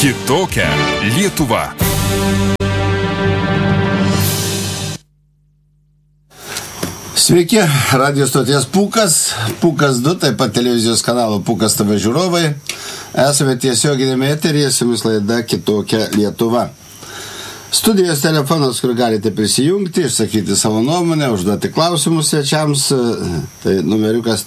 Kitokia Lietuva. Sveiki, radio stoties Pūkas 2, taip pat televizijos kanalo Pūkas TV žiūrovai. Esame tiesioginėme eteryje, su jumis laida Kitokia Lietuva. Studijos telefonas, kur galite prisijungti, išsakyti savo nuomonę, užduoti klausimus svečiams, tai numeriukas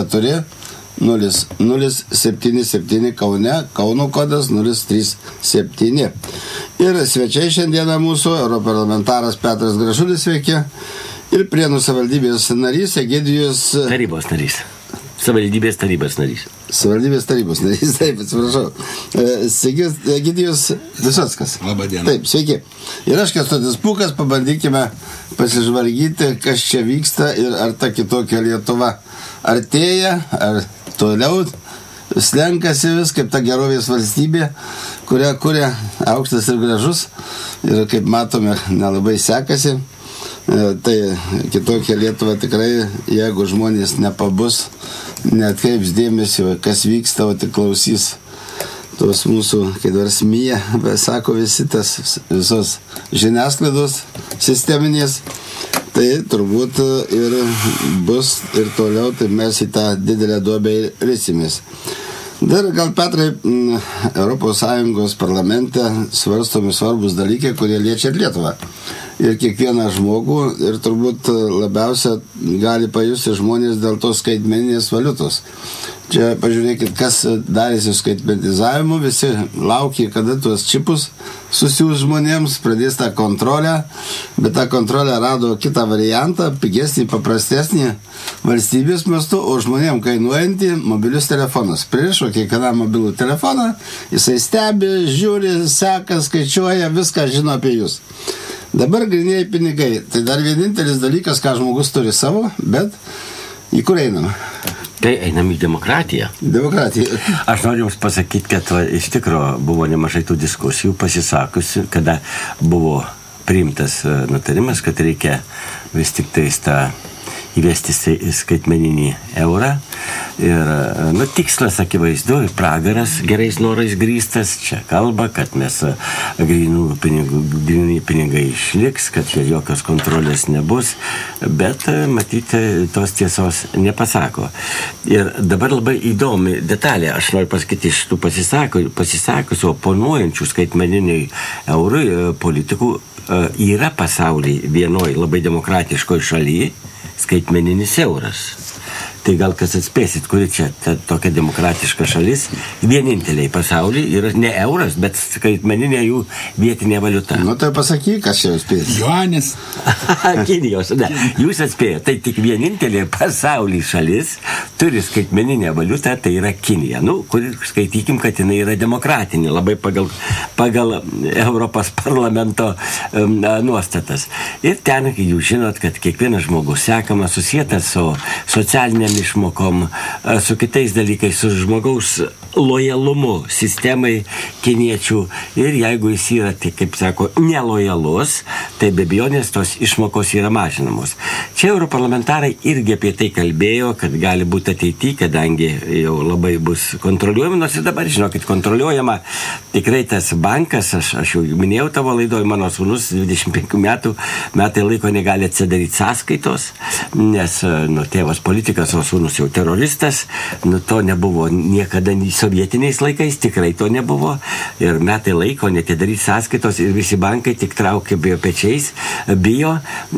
340077 Kaune, Kauno kodas 037. Ir svečiai šiandieną mūsų, europarlamentaras Petras Gražulis, sveiki, ir Prienų savivaldybės narys Egidijus... Tarybos narys. Savivaldybės tarybos narys. Savivaldybės tarybos narys, taip, atsiprašau. Egidijus Visockas. Labą dieną. Taip, sveiki. Ir aš, Kęstutis Pūkas, pabandykime pasižvalgyti, kas čia vyksta ir ar ta kitokia Lietuva artėja, ar toliau slenkasi vis, kaip ta gerovės valstybė, kurią kuria aukštas ir gražus. Ir kaip matome, nelabai sekasi. Tai kitokia Lietuva tikrai, jeigu žmonės nepabus, neatkreips dėmesio, kas vyksta, o tik klausys tos mūsų, kaip dar smyja, sako visi tas visos žiniasklaidos sisteminės, tai turbūt ir bus ir toliau, tai mes į tą didelę duobę risimės. Dar gal, Petrai, ES parlamente svarstomi svarbus dalykai, kurie liečia Lietuvą. Ir kiekvieną žmogų, ir turbūt labiausia gali pajusti žmonės dėl tos skaitmeninės valiutos. Čia pažiūrėkit, kas darėsi skaitmenizavimu, visi laukia, kada tuos čipus susiūs žmonėms, pradės tą kontrolę, bet tą kontrolę rado kitą variantą, pigesnį, paprastesnį valstybės mastu, o žmonėm kainuojantį mobilius telefonus. Pririšo kiekvieną mobilų telefoną, jisai stebi, žiūri, seka, skaičiuoja, viską žino apie jūs. Dabar grynėjai pinigai. Tai dar vienintelis dalykas, ką žmogus turi savo, bet į kur einam? Tai einam į demokratiją. Demokratiją. Aš noriu Jums pasakyti, kad iš tikro buvo nemažai tų diskusijų pasisakusi, kada buvo priimtas nutarimas, kad reikia vis tik tais tą įvesti skaitmeninį eurą. Ir tikslas akivaizdu, pragaras gerais norais grįstas. Čia kalba, kad mes gryni pinigai išliks, kad čia jokios kontrolės nebus, bet matyti tos tiesos nepasako. Ir dabar labai įdomi detalė, aš noriu pasakyti, iš tų pasisakusių oponuojančių skaitmeniniai eurui politikų yra pasaulyje vienoj labai demokratiškoj šalyje skaitmeninis euras. Tai gal kas atspėsit, kuri čia tokia demokratiška šalis, vieninteliai pasaulyje yra ne euras, bet skaitmeninė jų vietinė valiuta. Nu tai pasakyk, kas čia atspėsit. Juanis. Kinijos, ne. Jūs atspėjate, tai tik vienintelė pasaulyje šalis turi skaitmeninę valiutą, tai yra Kinija. Kur skaitykim, kad jinai yra demokratinė, labai pagal Europos parlamento nuostatas. Ir ten jūs žinot, kad kiekvienas žmogus sekamas, susietas su socialinė išmokom, su kitais dalykais, su žmogaus lojalumu sistemai kiniečių. Ir jeigu jis yra, tai, kaip sako, nelojalus, tai be abejonės tos išmokos yra mažinamos. Čia europarlamentarai irgi apie tai kalbėjo, kad gali būti ateityje, kadangi jau labai bus kontroliuojama, nors ir dabar, žinokit, kontroliuojama tikrai tas bankas, aš jau minėjau tavo laidoj, mano sūnus 25 metai laiko negali atsidaryti sąskaitos, nes tėvas politikas, o sūnus jau teroristas, to nebuvo niekada sovietiniais laikais, tikrai to nebuvo, ir metai laiko netidaryti sąskaitos ir visi bankai tik traukia pečiais, bijo,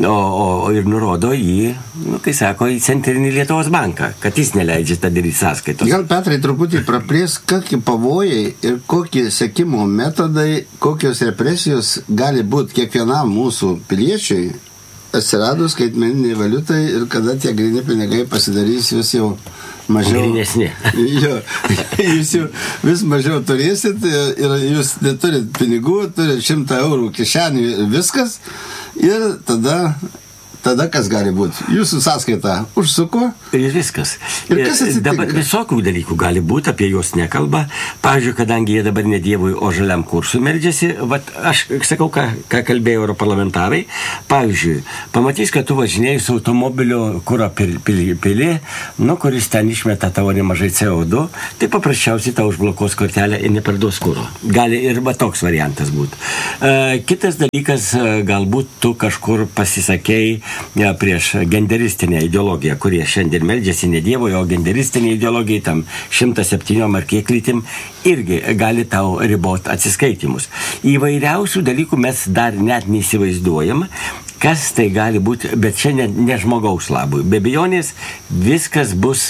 ir nurodo į, kai sako, į Centrinį Lietuvos banką, kad jis neleidžia tą daryti sąskaitos. Gal, Petrai, truputį praplės, kokie pavojai ir kokie sekimo metodai, kokios represijos gali būti kiekvienam mūsų piliečiui atsiradus skaitmeniniai valiutai ir kada tie gryni pinigai pasidarys vis jau mažiau. Grynesni. Jo, jūs jau vis mažiau turėsit ir jūs neturit pinigų, turit 100 eurų kišenį viskas ir tada tada kas gali būti? Jūsų sąskaita užsuko? Ir viskas. Ir kas atsitinka? Dabar visokių dalykų gali būti, apie juos nekalba. Pavyzdžiui, kadangi jie dabar ne Dievui, o žaliam kursui meldžiasi, aš sakau, ką kalbėjo europarlamentarai. Pavyzdžiui, pamatys, kad tu važinėjai su automobilio kuro pili, kuris ten išmeta tavo nemažai CO2, tai paprasčiausiai tau užblokuos kortelę ir neperduos kuro. Gali ir toks variantas būti. Kitas dalykas, galbūt tu kažkur pasisakei prieš genderistinę ideologiją, kurie šiandien meldžiasi ne Dievo, o genderistinė ideologija, tam 107 ar kiek lytim, irgi gali tau riboti atsiskaitimus. Įvairiausių dalykų mes dar net neįsivaizduojam, kas tai gali būti, bet šiandien ne žmogaus labui. Be abejonės viskas bus,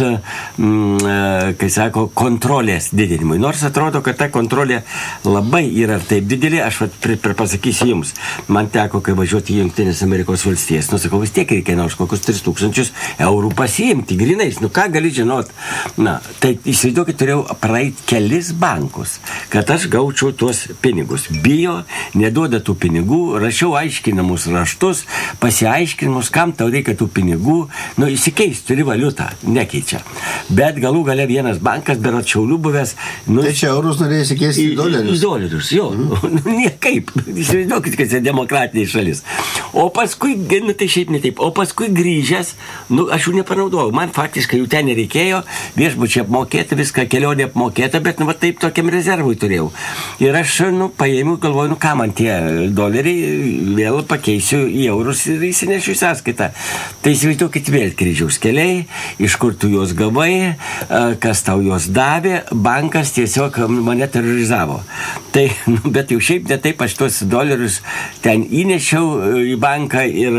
kai sako, kontrolės didinimui. Nors atrodo, kad ta kontrolė labai yra taip didelė, aš pasakysiu jums, man teko, kai važiuoti į Jungtinės Amerikos valstijas, sakau, vis tiek reikia nors kokius 3000 eurų pasiimti, grinais, ką gali žinot. Tai įsivaizduokit, turėjau praeiti kelis bankus, kad aš gaučiau tuos pinigus. Bijo, neduoda tų pinigų, rašiau aiškinamus raštus, pasiaiškinimus, kam tau reikia tų pinigų, įsikeis, turi valiutą, nekeičia. Bet galų gale vienas bankas, berods Šiaulių buvęs... Tai čia eurus norėjo įsikeisti į dolerius? Į dolerius, jo. Niekaip. Įsivaizduokit, kad čia demokratinė šalis. O paskui, tai šiaip ne taip, o paskui grįžęs, aš jų nepanaudojau. Man faktiškai jų ten nereikėjo, viešbučiai apmokėta, viską kelionė apmokėta, bet taip tokiam rezervui turėjau. Ir aš, paėmiau, galvoju, ką man tie doleriai, vėl pakeisiu į eurus ir įsinešiu į sąskaitą. Tai įsivaizduokit vėl kryžiaus keliai, iš kur tu juos gavai, kas tau juos davė, bankas tiesiog mane terorizavo. Tai, bet jau šiaip ne taip, aš tuos dolerius ten įnešiau į banką ir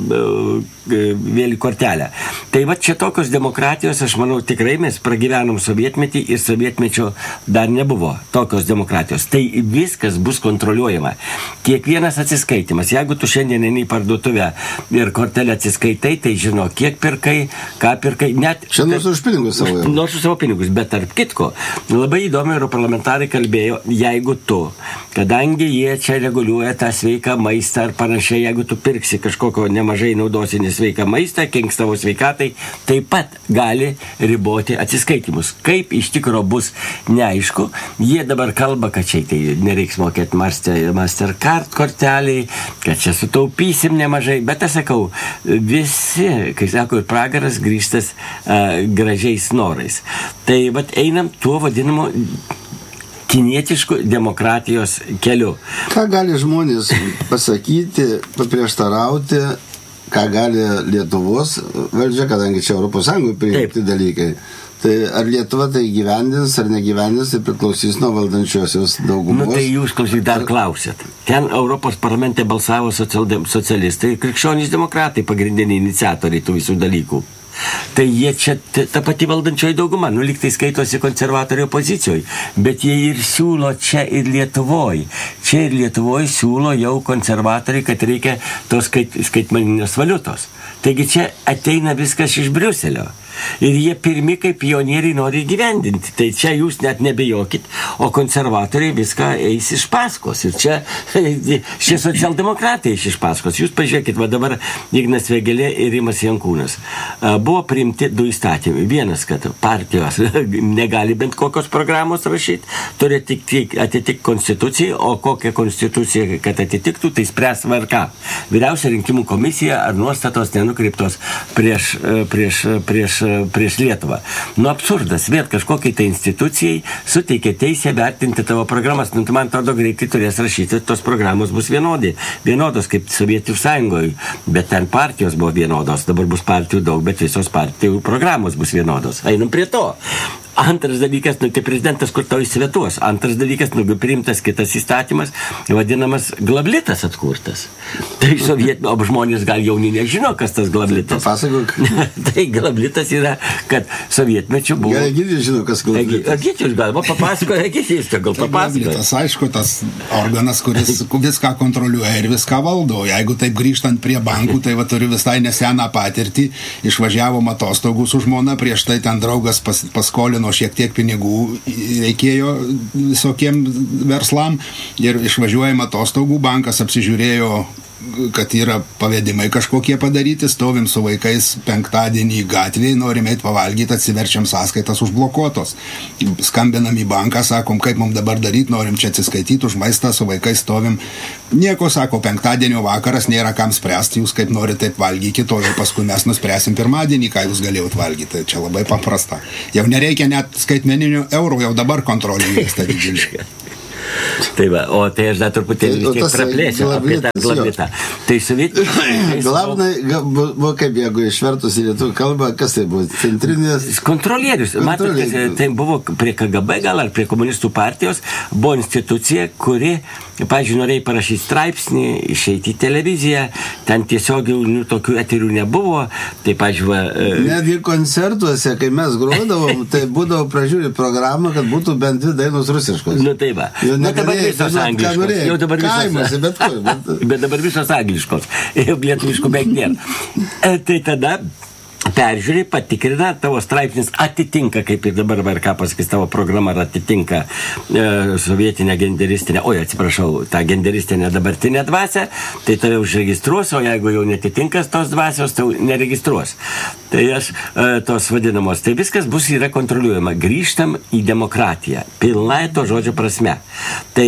vėl į kortelę. Tai va čia tokios demokratijos, aš manau, tikrai mes pragyvenom sovietmetį ir sovietmečio dar nebuvo tokios demokratijos. Tai viskas bus kontroliuojama. Kiekvienas atsiskaitimas. Jeigu tu šiandien eini į parduotuvę ir kortelę atsiskaitai, tai žino, kiek pirkai, ką pirkai. Čia nors už pinigus savo. Nors už savo pinigus, bet tarp kitko, labai įdomi europarlamentarai kalbėjo, jeigu tu, kadangi jie čia reguliuoja tą sveiką maistą ar panašiai, jeigu tu pirksi kažkokio nemažai naudosi nesveiką maistą, kenks tavo sveikatai, taip pat gali riboti atsiskaitimus. Kaip iš tikro bus neaišku, jie dabar kalba, kad čia tai nereiks mokėti Mastercard korteliai, kad čia sutaupysim nemažai, bet aš sakau, visi, kai sako, ir pragaras grįžtas gražiais norais. Tai vat einam tuo vadinamu kinietiškų demokratijos keliu. Ką gali žmonės pasakyti, paprieštarauti, ką gali Lietuvos valdžia, kadangi čia Europos Sąjungoje priimti dalykai. Tai ar Lietuva tai gyvendins ar negyvendins, tai priklausys nuo valdančiosios daugumos. Tai jūs, klausyk, dar klausėt. Ten Europos parlamente balsavo socialistai ir krikščionys demokratai, pagrindiniai iniciatoriai tų visų dalykų. Tai jie čia, ta pati valdančioji dauguma, lyg tai skaitosi konservatorių opozicijoje, bet jie ir siūlo čia ir Lietuvoje. Čia ir Lietuvoje siūlo jau konservatoriai, kad reikia tos skaitmeninės valiutos. Taigi čia ateina viskas iš Briuselio. Ir jie pirmi kaip pionieriai nori įgyvendinti. Tai čia jūs net nebejokit, o konservatoriai viską eis iš paskos. Ir čia socialdemokratai iš paskos. Jūs pažiūrėkit, va dabar Ignas Vėgėlė ir Rimas Jankūnas. Buvo priimti 2 įstatymai. Vienas, kad partijos negali bent kokios programos rašyti, turi atitikti konstituciją, o kokią konstituciją, kad atitiktų, tai spręs VRK. Vyriausia rinkimų komisija ar nuostatos nenukreiptos prieš Lietuvą. Absurdas, vėl kažkokiai tai institucijai suteikia teisę vertinti tavo programas. Man atrodo, greitai turės rašyti, tos programos bus vienodos kaip Sovietų sąjungoje, bet ten partijos buvo vienodos, dabar bus partijų daug, bet visos partijų programos bus vienodos. Einam prie to. Antras dalykas, tai prezidentas, kur tau įsivetuos. Antras dalykas, priimtas kitas įstatymas, vadinamas glablitas atkurtas. Tai o žmonės gal jauni nežino, kas tas glablitas. Papasakok. Tai glablitas yra, kad sovietmečių buvo... Gal Egidijus žino, kas glablitas. Egidijus galima papasako, Egidijus gal papasako. Glablitas, aišku, tas organas, kuris viską kontroliuoja ir viską valdo. Jeigu taip grįžtant prie bankų, tai turiu visai neseną patirtį. Išvažiavom atostogų su žmona, prieš tai ten draugas paskolino šiek tiek pinigų reikėjo visokiem verslam ir išvažiuojam atostogų, bankas apsižiūrėjo kad yra pavedimai kažkokie padaryti, stovim su vaikais penktadienį gatvėje, norim eiti pavalgyti, atsiverčiam sąskaitas užblokuotos. Skambinam į banką, sakom, kaip mums dabar daryti, norim čia atsiskaityti už maistą, su vaikais stovim. Nieko, sako, penktadienio vakaras nėra kam spręsti, jūs kaip norite taip valgykite, o jau paskui mes nuspręsim pirmadienį, ką jūs galėjot valgyti. Čia labai paprasta. Jau nereikia net skaitmeninių eurų, jau dabar kontrolė vyksta didžiulė. Tai va, o tai aš dar truputėlį vis tiek praplėsiu apie tą glabitą. Tai sovietiniai... Glavnai, buvo kaip jeigu išvertus į lietuvių kalbą, kas tai buvo? Centrinės... Kontrolierius. Matot, tai buvo prie KGB gal ar prie komunistų partijos, buvo institucija, kuri, pavyzdžiui, norėjai parašyti straipsnį, išeiti į televiziją, ten tiesiog jau tokių eterių nebuvo, tai, pavyzdžiui... Netgi koncertuose, kai mes grodavom, tai būdavo pražiūrį programą, kad būtų bent 2 dainos rusiškos. Nu tai va. Nu dabar visos angliškos. Jau dabar visos... Bet dabar visos angliškos. Jau lietuviškų beveik nėra. Tai tada peržiūrė, patikrina, tavo straipsnis atitinka, kaip ir dabar ką pasakys, tavo programa atitinka sovietinę genderistinę, atsiprašau, tą genderistinę dabartinę dvasią, tai tave užregistruos, o jeigu jau netitinkas tos dvasios, tai neregistruos. Tai aš tos vadinamos, tai viskas yra kontroliuojama. Grįžtam į demokratiją, pilnai to žodžio prasme. Tai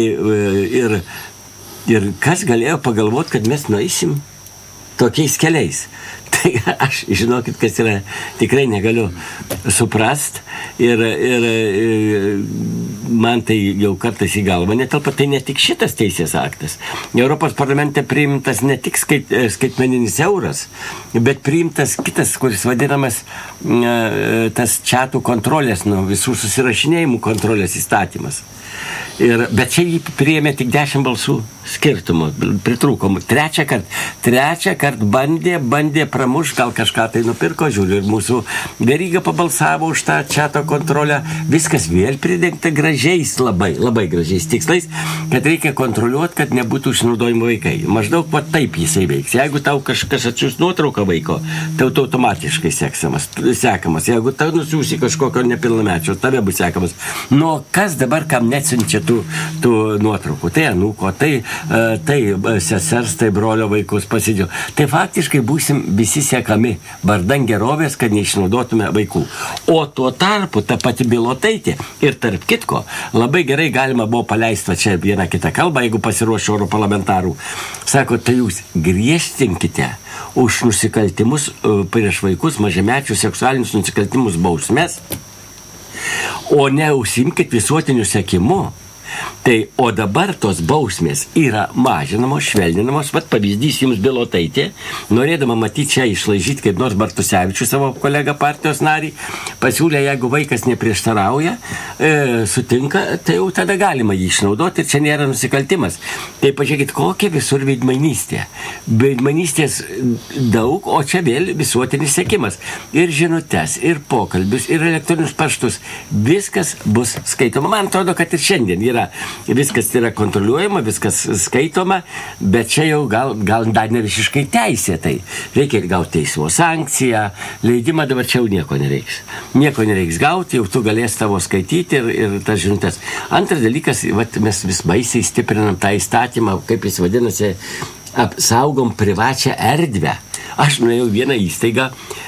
ir kas galėjo pagalvoti, kad mes nueisim tokiais keliais. Tai aš, žinokit, kas yra, tikrai negaliu suprast ir man tai jau kartais į galvą netelpa, tai ne tik šitas teisės aktas. Europos parlamente priimtas ne tik skaitmeninis euras, bet priimtas kitas, kuris vadinamas tas chatų kontrolės, visų susirašinėjimų kontrolės įstatymas. Bet čia jį priėmė tik 10 balsų skirtumų, pritrūko. Trečią kart bandė pramuš, gal kažką tai nupirko, žiūriu, ir mūsų Veryga pabalsavo už tą chato kontrolę. Viskas vėl pridengta gražiais, labai gražiais tikslais, kad reikia kontroliuoti, kad nebūtų išnaudojimo vaikai. Maždaug taip jisai veiks. Jeigu tau kažkas atsiųs nuotrauką vaiko, tai automatiškai sekamas. Jeigu tau nusiųsi kažkokio nepilnamečio, tave bus sekamas. Nu, kas dabar kam neatsiunčia tų nuotraukų? Tai anūko, tai sesers, tai brolio vaikus pasidžiau. Tai faktiškai būsim visi sekami vardan gerovės, kad neišnaudotume vaikų. O tuo tarpu ta pati Bilotaitė ir tarp kitko labai gerai galima buvo paleisti čia vieną kitą kalbą, jeigu pasiruošė europarlamentarų. Sako, tai jūs griežtinkite už nusikaltimus prieš vaikus, mažamečius seksualinius nusikaltimus bausmes, o neužsiimkit visuotiniu sekimu. O dabar tos bausmės yra mažinamos, švelninamos. Vat pavyzdys jums Bilotaitė, norėdama matyti čia išlaižyti kaip nors Bartusevičių, savo kolegą partijos narį, pasiūlė, jeigu vaikas neprieštarauja, sutinka, tai jau tada galima jį išnaudoti ir čia nėra nusikaltimas. Tai pažiūrėkit, kokia visur veidmainystė. Veidmainystės daug, o čia vėl visuotinis sekimas. Ir žinutes, ir pokalbius, ir elektroninius paštus. Viskas bus skaitoma. Man atrodo, kad ir šiandien viskas yra kontroliuojama, viskas skaitoma, bet čia jau gal dar ne visiškai teisėtai. Reikia gauti teismo sankciją, leidimą, dabar čia jau nieko nereiks. Nieko nereiks gauti, jau tu galės tavo skaityti ir tas žinutės. Antras dalykas, mes vis baisiai stiprinam tą įstatymą, kaip jis vadinasi, apsaugom privačią erdvę. Aš nuėjau vieną įstaigą,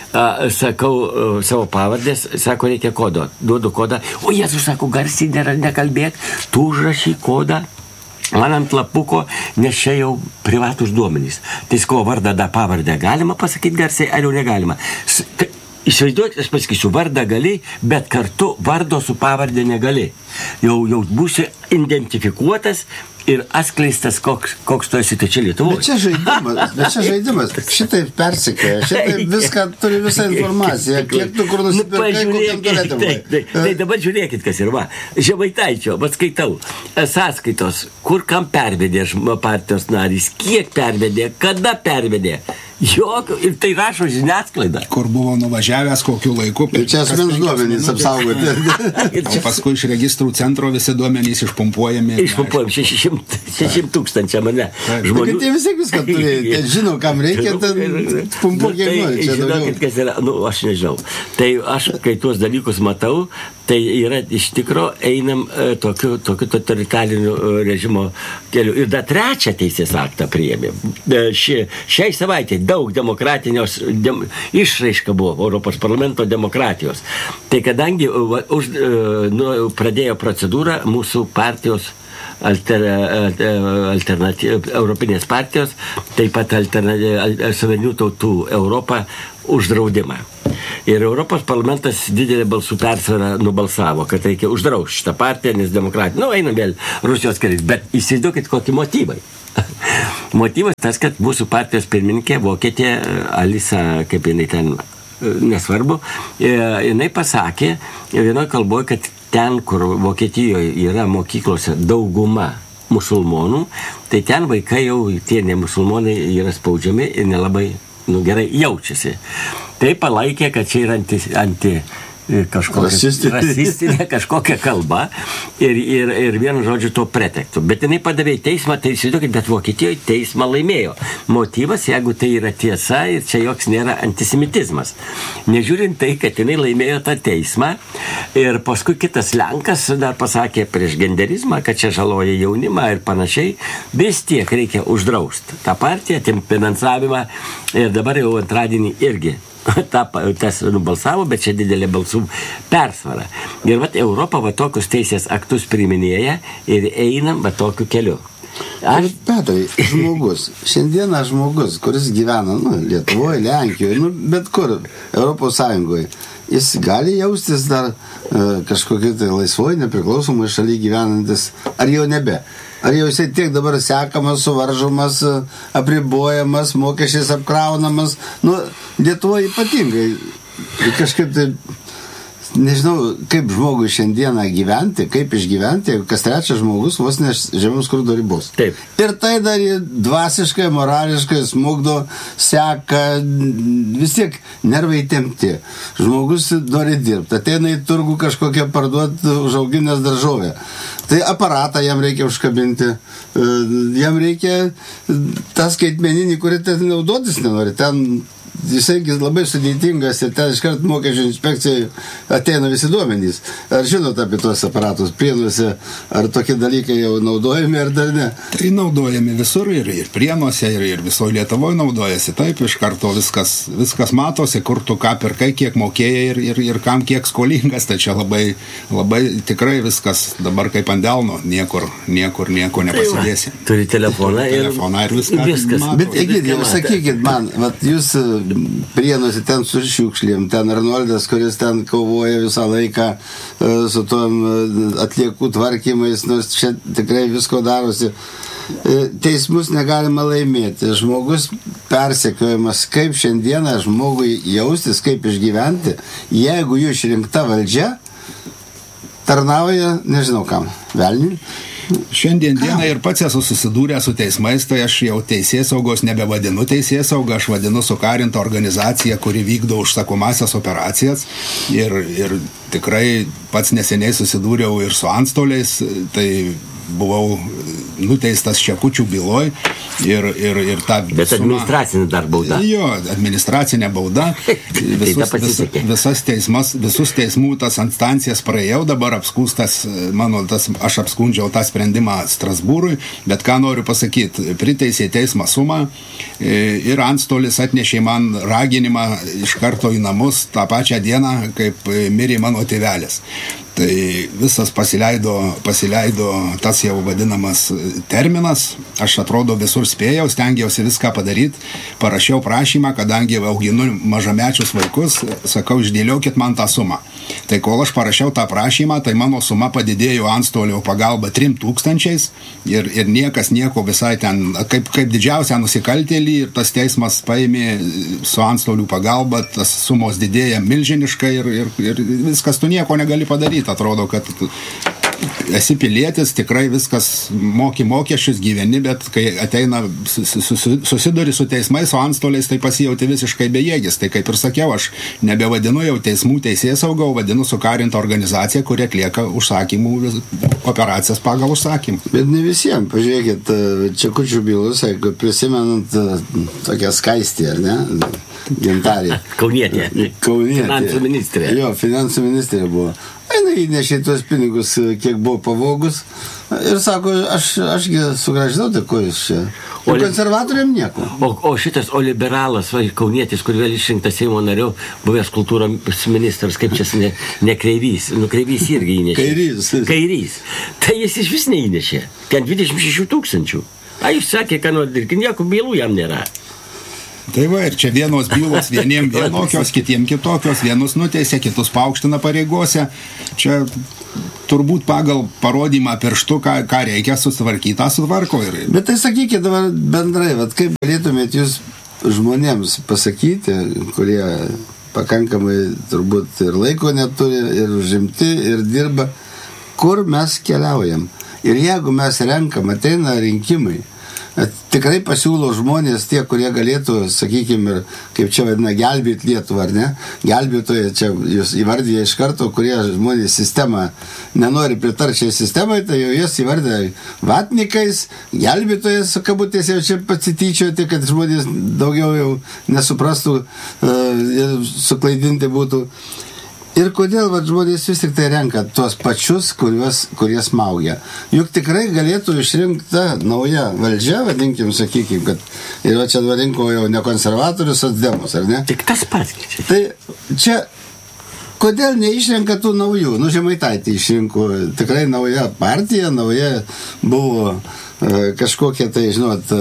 sakau savo pavardės, sako, reikia kodo. Duodu kodą. O Jėzus, sako, garsiai nekalbėk, tu užrašy kodą man ant lapuko, nes čia jau privatus duomenys. Tai sko, vardą, pavardę galima pasakyti garsiai, ar jau negalima? Įsivaizduokit, aš pasakysiu, vardą gali, bet kartu vardo su pavardė negali. Jau būsi identifikuotas ir atskleistas, koks tu esi, tai čia Lietuvos. Bet čia žaidimas. Šitaip persikėja, šitaip viską turi visą informaciją, kiek tu kur nusipirkai, kokiam turėtumai. Tai dabar žiūrėkit, kas ir va. Žemaitaičio, bet skaitau, sąskaitos, kur kam pervedė partijos narys, kiek pervedė, kada pervedė. Jokio, ir tai rašo žiniasklaida. Kur buvo nuvažiavęs, kokiu laiku. Ir čia asmens duomenys apsaugoti. O paskui iš registrų centro visi duomenys išpumpuojami. 600 tūkstančių mane žmonių. Tai vis tiek viską turėjai. Žinau, kam reikia, ten pumpuok kiek nori. Žinokit, kas yra, aš nežinau. Tai aš, kai tuos dalykus matau, tai yra iš tikro einam tokiu totalitariniu režimo keliu. Ir dar trečią teisės aktą priėmė. Šiai savaitė daug demokratinios išraiška buvo Europos parlamento demokratijos. Tai kadangi pradėjo procedūrą mūsų partijos Europinės partijos, taip pat suverenių tautų Europą uždraudimą. Ir Europos parlamentas didelė balsų persvara nubalsavo, kad reikia uždrausti šitą partiją, nes demokratija, einam vėl Rusijos keliais, bet įsivaizduokit kokį motyvai. Motyvas tas, kad mūsų partijos pirmininkė, vokietė Alisa, kaip jinai ten, nesvarbu, jinai pasakė vienoje kalboje, kad ten, kur Vokietijoje yra mokyklose dauguma musulmonų, tai ten vaikai jau, tie ne musulmonai, yra spaudžiami ir nelabai gerai jaučiasi. Tai palaikė, kad čia yra rasistinė kažkokia kalba ir vienu žodžiu to pretektų. Bet jinai padavė į teismą, tai įsivaizduokit, bet Vokietijoje teismą laimėjo. Motyvas, jeigu tai yra tiesa ir čia joks nėra antisemitizmas. Nežiūrint tai, kad jinai laimėjo tą teismą ir paskui kitas Lenkas dar pasakė prieš genderizmą, kad čia žaloja jaunimą ir panašiai, vis tiek reikia uždrausti tą partiją, atimti finansavimą ir dabar jau antradienį irgi tas nubalsavo, bet čia didelė balsų persvara. Ir Europa tokius teisės aktus priiminėja ir einam tokiu keliu. Petrai, šiandieną žmogus, kuris gyvena Lietuvoje, Lenkijoje, bet kur, Europos Sąjungoje, jis gali jaustis dar kažkokiu tai laisvoje, nepriklausomai šalyje gyvenantis, ar jau nebe? Ar jau jisai tiek dabar sekamas, suvaržomas, apribojamas, mokesčiais apkraunamas? Lietuvoje ypatingai. Kažkaip tai, nežinau, kaip žmogui šiandieną gyventi, kaip išgyventi, jeigu kas trečias žmogus vos ne žemiau skurdo ribos. Taip. Ir tai dar dvasiškai, morališkai smugdo, seka, vis tiek nervai tempti. Žmogus nori dirbti, ateina į turgų kažkokią parduoti užauginęs daržovę. Tai aparatą jam reikia užkabinti, jam reikia tą skaitmeninį, kurį ten naudotis nenori. Ten jisai labai sudėtingas ir ten iškart mokesčių inspekcijai ateina visi duomenys. Ar žinot apie tuos aparatus Prienuose, ar tokie dalykai jau naudojami, ar dar ne? Tai naudojami visur ir Prienuose, ir visoje Lietuvoje naudojasi. Taip, iš karto viskas matosi, kur tu ką pirkai, kiek mokėjai ir kam kiek skolingas. Tai čia labai tikrai viskas dabar kaip ant delno, nieko nepasidėsi. Turi telefoną ir viskas. Bet Egidijau, sakykit man, jūs Prienuose ten su šiukšlėm, ten Arnoldas, kuris ten kovoja visą laiką su tom atliekų tvarkymais, nors čia tikrai visko darosi. Teismus negalima laimėti. Žmogus persekiojamas, kaip šiandieną žmogui jaustis, kaip išgyventi, jeigu jų išrinkta valdžia tarnauja, nežinau kam, velniui. Šiandien dieną ir pats esu susidūręs su teismais, tai aš jau teisėsaugos nebevadinu teisėsaugą, aš vadinu sukarintą organizaciją, kuri vykdo užsakomasias operacijas ir tikrai pats neseniai susidūriau ir su antstoliais, tai buvau nuteistas Čekučių byloj ir ta... Bet administracinė dar bauda. Jo, administracinė bauda. Visus teismų tas instancijas praėjau, dabar apskūstas, aš apskundžiau tą sprendimą Strasbūrui, bet ką noriu pasakyti, priteisė teismą sumą ir antstolis atnešė man raginimą iš karto į namus tą pačią dieną, kaip mirė mano tėvelis. Tai visas pasileido tas jau vadinamas terminas, aš atrodo visur spėjau, stengiausi viską padaryti, parašiau prašymą, kadangi auginu mažamečius vaikus, sakau, išdėliokit man tą sumą. Tai kol aš parašiau tą prašymą, tai mano suma padidėjo antstolio pagalba 3000 ir niekas nieko visai ten, kaip didžiausią nusikaltėlį ir tas teismas paėmė su antstolių pagalba, tas sumos didėja milžiniškai ir viskas, tu nieko negali padaryti. Atrodo, kad esi pilietis, tikrai viskas moki mokesčius, gyveni, bet kai ateina susiduri su teismais, su antstoliais, tai pasijauti visiškai bejėgis. Tai kaip ir sakiau, aš nebevadinu jau teismų teisėsaugą, vadinu sukarintą organizaciją, kuri atlieka užsakymų operacijas pagal užsakymą. Bet ne visiems, pažiūrėkit, Čekučių bylus, jeigu prisimenant tokią skaistį, ar ne? Gintarė. Kaunietė. Finansų ministrė. Jo, finansų ministrė buvo. Jis įnešė tuos pinigus, kiek buvo pavogus. Ir sako, ašgi sugrąžinau, tai ko jūs čia. O konservatoriam nieko. O šitas, liberalas, kaunietis, kur vėl išrinktas Seimo nariu, buvęs kultūros ministras, kaip čia ne Kreivys. Kreivys irgi įnešė. Kairys. Tai jis iš vis neįnešė. Ten 26 000. Jis sakė, kad nieko bylų jam nėra. Tai va, ir čia vienos bylos vieniem vienokios, kitiem kitokios, vienus nuteisė, kitus paaukština pareigose. Čia turbūt pagal parodymą pirštu, ką reikia susitvarkyti, tą sutvarko. Bet tai sakykite dabar bendrai, kaip galėtumėt jūs žmonėms pasakyti, kurie pakankamai turbūt ir laiko neturi, ir užimti, ir dirba, kur mes keliaujam. Ir jeigu mes renkam, ateina rinkimai, tikrai pasiūlo žmonės tie, kurie galėtų, sakykime, kaip čia vadina, gelbėti Lietuvą, ar ne? Gelbėtojai, čia jūs įvardyja iš karto, kurie žmonės sistemą nenori pritarčiai sistemai, tai jau jas įvardė vatnikais, gelbėtojas, kabutės jau čia pasityčioti, kad žmonės daugiau jau nesuprastų ir suklaidinti būtų. Ir kodėl žmonės vis tik tai renka tuos pačius, kurie smaugia. Juk tikrai galėtų išrinkta nauja valdžia, vadinkim, sakykim, kad ir čia rinko jau ne konservatorius, socdemus, ar ne? Tik tas pats. Tai čia, kodėl neišrenka tų naujų? Žemaitaitį išrinko tikrai nauja partija, nauja buvo kažkokie tai, žinot,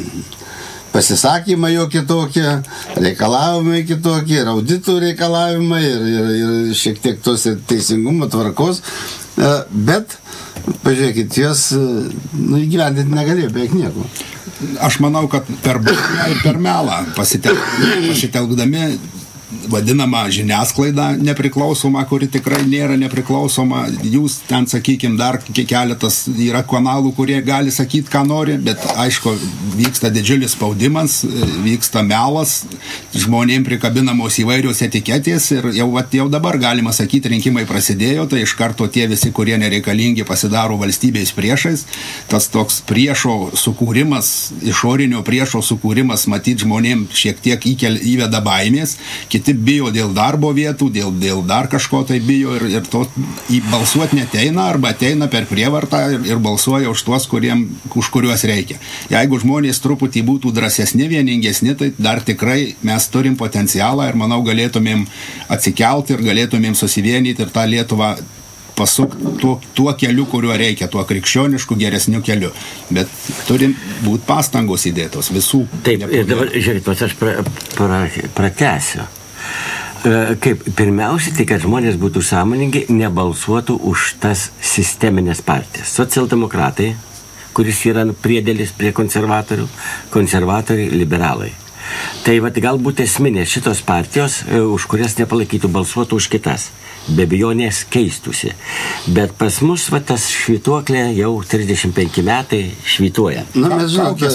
pasisakymai jo kitokie, reikalavimai kitokie, ir auditų reikalavimai, ir šiek tiek tos teisingumo tvarkos, bet, pažiūrėkit, jos įgyvendinti negalėjo beveik nieko. Aš manau, kad per bausmę ir per melą pasitelkdami vadinama žiniasklaida nepriklausoma, kuri tikrai nėra nepriklausoma. Jūs ten, sakykim, dar keletas yra kanalų, kurie gali sakyti, ką nori, bet aišku, vyksta didžiulis spaudimas, vyksta melas, žmonėm prikabinamos įvairios etiketės ir jau dabar galima sakyti, rinkimai prasidėjo, tai iš karto tie visi, kurie nereikalingi, pasidaro valstybės priešais. Tas toks priešo sukūrimas, išorinio priešo sukūrimas, matyt, žmonėm šiek tiek įveda baimės. Kiti bijo dėl darbo vietų, dėl dar kažko tai bijo ir to balsuoti neteina arba ateina per prievartą ir balsuoja už tuos, už kuriuos reikia. Jeigu žmonės truputį būtų drąsesni, vieningesni, tai dar tikrai mes turim potencialą ir manau galėtumėm atsikelti ir galėtumėm susivienyti ir tą Lietuvą pasukti tuo keliu, kuriuo reikia, tuo krikščionišku, geresniu keliu. Bet turim būti pastangos įdėtos visų. Taip, ir dabar, žiūrėkit, aš pratęsiu. Kaip pirmiausia, tai kad žmonės būtų sąmoningi, nebalsuotų už tas sisteminės partijas. Socialdemokratai, kuris yra priedėlis prie konservatorių, konservatoriai, liberalai. Tai galbūt esminės šitos partijos, už kurias nepalaikytų, balsuotų už kitas. Be abejonės keistųsi. Bet pas mus tas švytuoklė jau 35 metai švytuoja. Mes žinome,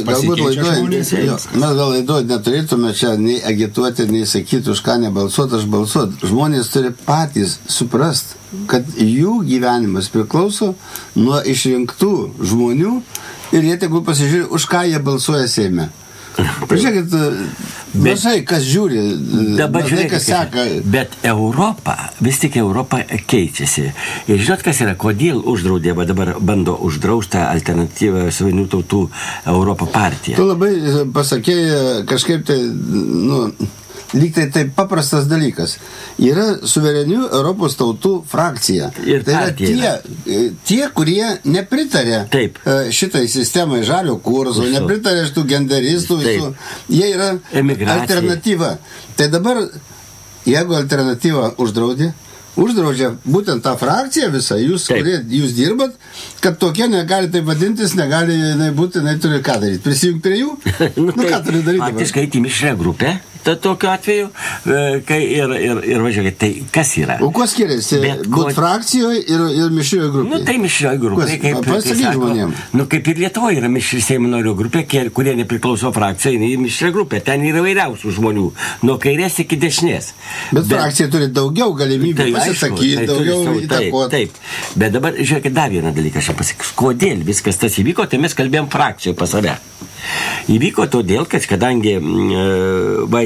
galbūt laidoj neturėtume čia nei agituoti, nei sakyti, už ką nebalsuoti, aš balsuoti. Žmonės turi patys suprast, kad jų gyvenimas priklauso nuo išrinktų žmonių ir jie tegul pasižiūrė, už ką jie balsuoja Seime. Pažiūrėkit, mažai kas žiūri, mažai kas seka. Bet vis tik Europa keičiasi. Ir žinot, kas yra, kodėl uždraudė, dabar bando uždraustą alternatyvą Suverenių tautų Europo partiją. Tu labai pasakėjai kažkaip tai, lyg tai taip paprastas dalykas. Yra Suverenių Europos tautų frakcija. Ir tai yra tie, kurie nepritarė šitai sistemai žalio kurso, nepritarė šitų genderistų visų. Jie yra alternatyva. Tai dabar, jeigu alternatyva uždraudžia būtent tą frakciją visą, jūs dirbat, kad tokie negali taip vadintis, negali būti, turi ką daryti. Prisijungti prie jų? Ką turi daryti? Faktiškai į mišrią grupę. Tokiu atveju, ir važiuokit, tai kas yra? O kuo skiriasi būt frakcijoje ir mišrioje grupėje? Tai mišrioje grupėje, kaip ir Lietuvoje yra mišri Seimo narių grupė, kurie nepriklauso frakcijai, į mišrią grupę. Ten yra vairiausių žmonių, nuo kairės iki dešinės. Bet frakcija turi daugiau galimybių pasisakyti, daugiau įtakoti. Taip, bet dabar, žiūrėkit, dar vieną dalyką aš pasakysiu. Kodėl viskas tas įvyko, tai mes kalbėjom frakcijoje pas save. Įvyko todėl, kad kadangi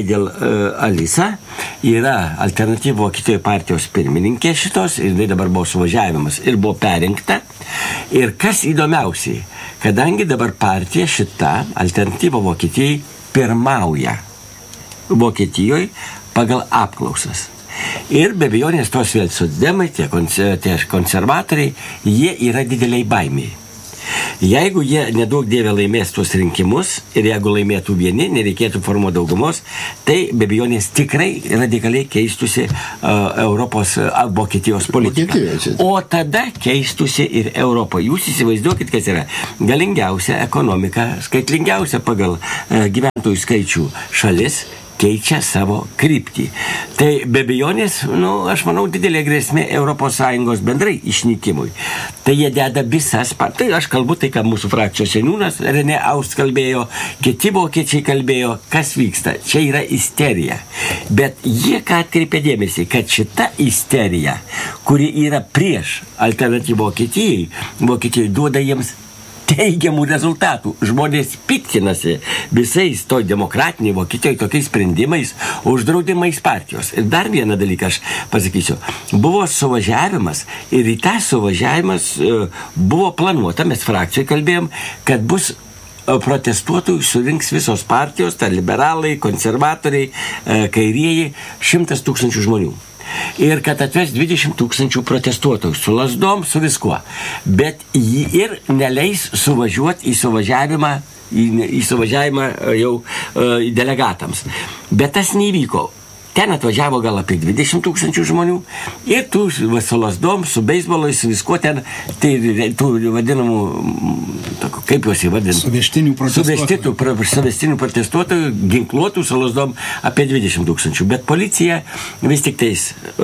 dėl Alisa yra Alternatyva Vokietijoje partijos pirmininkė šitos ir dabar buvo suvažiavimas ir buvo perinkta. Ir kas įdomiausiai, kadangi dabar partija šita Alternatyva Vokietijai pirmauja Vokietijoje pagal apklausas. Ir be abejonės tos vėl socdemai, tie konservatoriai, jie yra dideliai baimiai. Jeigu jie nedaug dievė laimės tuos rinkimus ir jeigu laimėtų vieni, nereikėtų formuoti daugumos, tai be abejonės tikrai radikaliai keistusi Europos Vokietijos politika. O tada keistusi ir Europą. Jūs įsivaizduokit, kas yra galingiausia ekonomika, skaitlingiausia pagal gyventojų skaičių šalis, keičia savo kryptį. Tai be abejonės, aš manau, didelė grėsmė ES bendrai išnykimui. Tai jie deda visas, tai aš kalbu tai, ką mūsų frakcijos seniūnas René Aust kalbėjo, kiti vokiečiai kalbėjo, kas vyksta. Čia yra isterija. Bet jie ką atkreipė dėmesį, kad šita isterija, kuri yra prieš Alternatyvą Vokietijai duoda jiems teigiamų rezultatų. Žmonės piktinasi visais to demokratiniai Vokietijoje tokiais sprendimais, uždraudimais partijos. Ir dar vieną dalyką aš pasakysiu. Buvo suvažiavimas ir į tą suvažiavimas buvo planuota, mes frakcijoje kalbėjom, kad bus protestuotojų surinks visos partijos, tai liberalai, konservatoriai, kairieji, 100 000 žmonių. Ir kad atves 20 000 protestuotojų su lasdom, su viskuo. Bet jį ir neleis suvažiuoti į suvažiavimą jau delegatams. Bet tas neįvyko. Ten atvažiavo gal apie 20 000 žmonių ir tų su lasdom, su beisbolais, su viskuo ten, tai tų vadinamų, kaip juos įvadinti? Suvestinių protestuotojų, ginkluotų su lasdom apie 20 000. Bet policija vis tik tais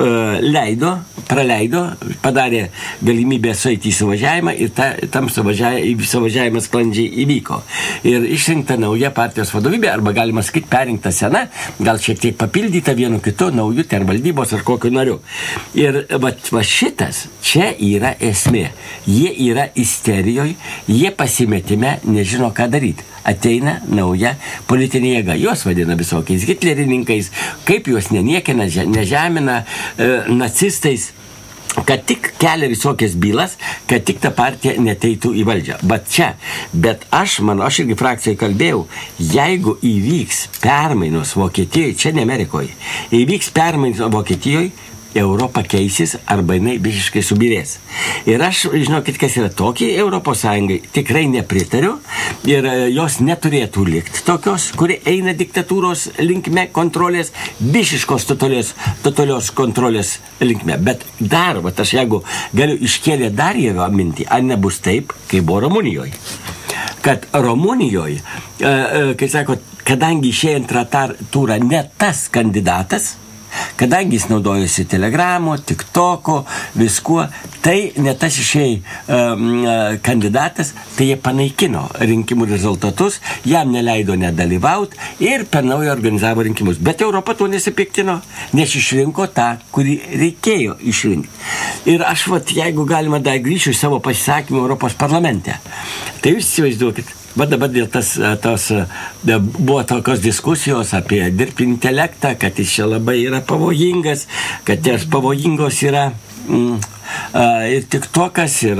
praleido, padarė galimybę sueiti į suvažiavimą ir tam suvažiavimas sklandžiai įvyko. Ir išrinkta nauja partijos vadovybė, arba galima sakyti perinkta sena, gal šiek tiek papildyta vienu kitu, naujų ten valdybos ar kokiu nariu. Ir va šitas, čia yra esmė. Jie yra isterijoje, jie pasimetime, nežino ką daryti. Ateina nauja politinė jėga. Juos vadina visokiais hitlerininkais, kaip juos neniekina, nežemina, nacistais, kad tik kelia visokias bylas, kad tik ta partija neteitų į valdžią. Bet aš irgi frakcijoje kalbėjau, jeigu įvyks permainos Vokietijoje, čia ne Amerikoje, įvyks permainos Vokietijoje, Europa keisis arba jinai visiškai subirės. Ir aš, žinokit, kas yra tokiai Europos Sąjungai, tikrai nepritariu ir jos neturėtų likti tokios, kuri eina diktatūros linkme kontrolės, visiškos totalios kontrolės linkme. Bet dar, aš jeigu galiu iškėlė dar vieną mintį, ar nebus taip, kaip buvo Rumunijoje. Kad Rumunijoje, kai sako, kadangi išėjo antrą turą ne tas kandidatas, kadangi jis naudojosi Telegramo, TikToko, viskuo, tai ne tas išėjai kandidatas, tai jie panaikino rinkimų rezultatus, jam neleido nedalyvauti ir per naują organizavo rinkimus. Bet Europa tuo nesipiktino, nes išrinko tą, kurį reikėjo išrinkti. Ir aš, jeigu galima, dar grįšiu į savo pasisakymą Europos parlamente, tai jūs įsivaizduokit, dabar dėl buvo tokios diskusijos apie dirbtinį intelektą, kad jis čia labai yra pavojingas, kad ties pavojingos yra ir TikTokas, ir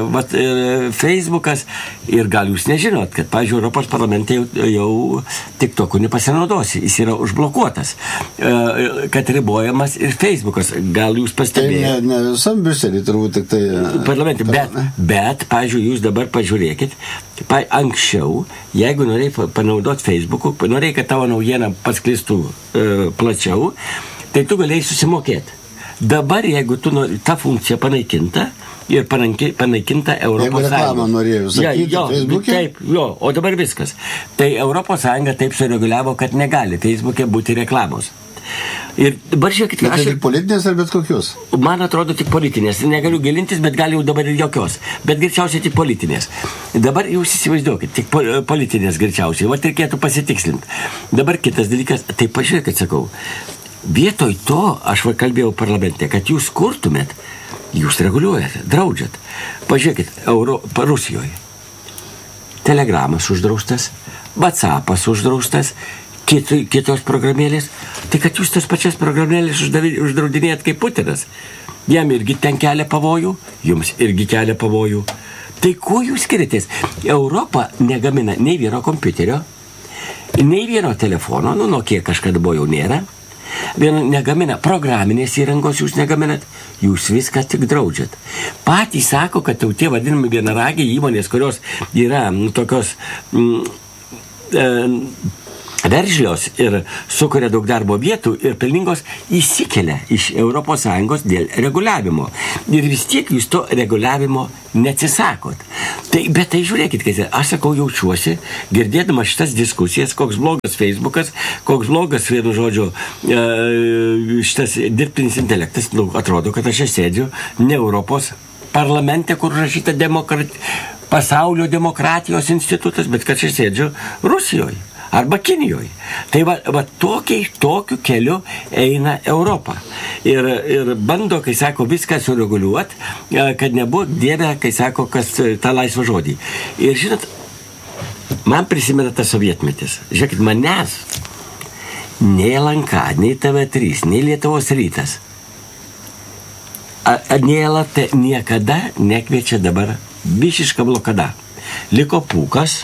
Facebookas, ir gal jūs nežinot, kad, pavyzdžiui, Europos parlamente jau TikToku nepasinaudosi, jis yra užblokuotas, kad ribojamas ir Facebookas, gal jūs pastebėjote. Tai ne visam Briuselį turbūt tik tai... Parlamente, bet, pavyzdžiui, jūs dabar pažiūrėkit, anksčiau, jeigu norėjai panaudoti Facebook'u, norėjai, kad tavo naujiena pasklistų plačiau, tai tu galėjai susimokėti. Dabar, jeigu ta funkcija panaikinta ir panaikinta Europos Sąjunga. Jeigu reklamą norėjau sakyti Facebook'e? Taip, o dabar viskas. Tai Europos Sąjunga taip sureguliavo, kad negali Facebook'e būti reklamos. Ir dabar žiūrėkit, bet tai tik politinės ar bet kokios? Man atrodo tik politinės. Negaliu gilintis, bet gal jau dabar ir jokios. Bet greičiausiai tik politinės. Dabar jūs įsivaizduokit, tik politinės greičiausiai. Reikėtų pasitikslinti. Dabar kitas dalykas, tai pažiūrėkit, sakau, vietoj to, aš kalbėjau parlamente, kad jūs kurtumėt, jūs reguliuojate, draudžiat. Pažiūrėkit, Rusijoje. Telegramas uždraustas, WhatsAppas uždraustas, kitos programėlės, tai kad jūs tas pačias programėlės uždraudinėjat kaip Putinas. Jam irgi ten kelia pavojų, jums irgi kelia pavojų. Tai kuo jūs skiriatės? Europa negamina nei vieno kompiuterio, nei vieno telefono, nuo kiek kažkada buvo jau nėra. Negamina programinės įrangos, jūs negaminat, jūs viską tik draudžiat. Patys sako, kad jau tie vadinami vienaragiai įmonės, kurios yra tokios veržlios ir sukuria daug darbo vietų ir pelningos, įsikelia iš ES dėl reguliavimo. Ir vis tiek jūs to reguliavimo neatsisakot. Bet tai žiūrėkit, aš sakau, jaučiuosi, girdėdama šitas diskusijas, koks blogas Facebookas, koks blogas, vienu žodžiu, šitas dirbtinis intelektas, atrodo, kad aš sėdžiu ne Europos parlamente, kur rašyta pasaulio demokratijos institutas, bet kad aš sėdžiu Rusijoje arba Kinijoje. Tai va tokiu keliu eina Europa. Ir bando, kai sako, viską sureguliuot, kad nebuvo dieve, kai sako, kas tą laisvą žodį. Ir žinot, man prisimena tas sovietmetis. Žiūrėkit, manęs nei LNK, nei TV3, nei Lietuvos rytas, nei LRT niekada nekviečia dabar visiška blokada. Liko Pūkas,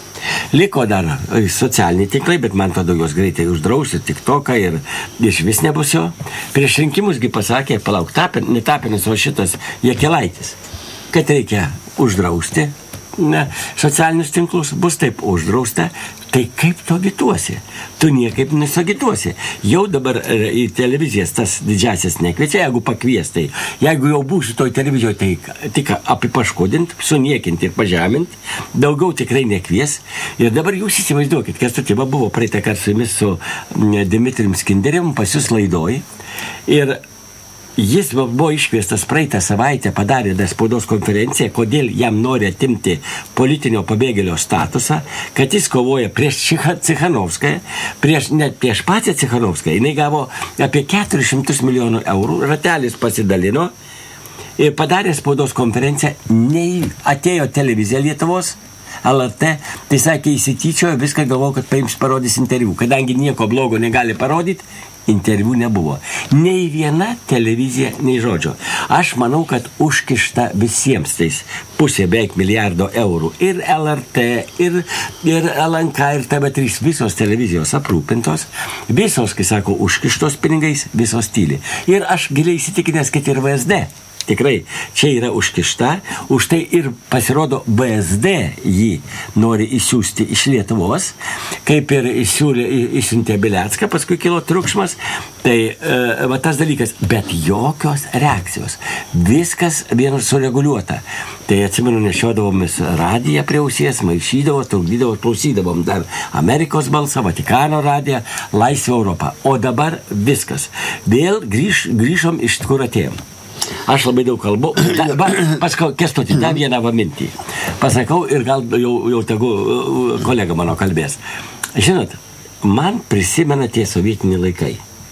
liko dar socialiniai tinklai, bet man tada juos greitai uždrausi, TikToką ir iš vis nebus jo. Prieš rinkimusgi pasakė, palauk, ne Tapinas, o šitas Jakelaitis, kad reikia uždrausti socialinius tinklus, bus taip uždrausta, tai kaip to agituosi? Tu niekaip nesagituosi. Jau dabar į televizijas tas didžiasias nekviečia, jeigu pakviestai. Jeigu jau būsiu toj televizijoje, tai tik apipaškodint, suniekinti ir pažemint, daugiau tikrai nekvies. Ir dabar jūs įsivaizduokit, Kęstuti, buvo praeitą kartą su jumis su Dimitrijum Skinderium pas jūs laidoj. Ir jis buvo iškviestas praeitą savaitę, padarė spaudos konferenciją, kodėl jam nori atimti politinio pabėgėlio statusą, kad jis kovoja prieš Cichanovskają, net prieš pačią Cichanovskają. Jinai gavo apie 400 milijonų eurų, ratelis pasidalino ir padarė spaudos konferenciją, nei atėjo televizija Lietuvos, LRT, tai sakė, įsityčiojo, viską galvoju, kad paims parodys interviu. Kadangi nieko blogo negali parodyti, interviu nebuvo. Nei viena televizija, nei žodžio. Aš manau, kad užkišta visiems tais pusė beveik milijardo eurų. Ir LRT, ir LNK, ir TV3, visos televizijos aprūpintos, visos, kai sako, užkištos pinigais, visos tyli. Ir aš giliai įsitikinęs, kad ir VSD. Tikrai, čia yra užkišta, už tai ir pasirodo VSD jį nori įsiųsti iš Lietuvos, kaip ir išsiuntė Bilecką, paskui kilo triukšmas, tai tas dalykas, bet jokios reakcijos, viskas vien sureguliuota. Tai atsimenu, nešiodavomės radiją prie ausies, maišydavo, trukdydavo, klausydavom dar Amerikos balsą, Vatikano radiją, Laisvė Europą. O dabar viskas. Vėl grįžom iš kur atėjom. Aš labai daug kalbu. Paskau, Kęstuti, dar vieną mintį. Pasakau ir gal jau tegu kolega mano kalbės. Žinot, man prisimena tie sovietiniai laikai.